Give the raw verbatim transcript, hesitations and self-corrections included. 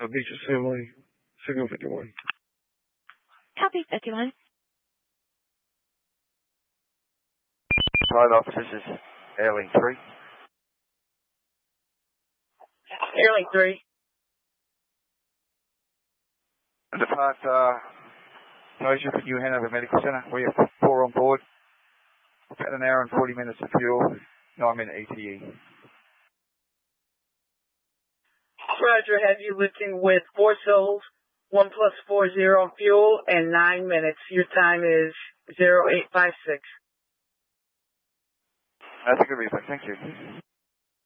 Alpha Beach Assembly, Signal fifty-one. Copy, fifty-one. Flight officers, this is Airlink three. Airlink three. Depart, uh, Motion for New Hanover Medical Center. We have four on board. About an hour and forty minutes of fuel, nine minute E T E. Roger, have you lifting with four souls, one plus four zero fuel, and nine minutes. Your time is zero eight five six. That's a good reason. Thank you.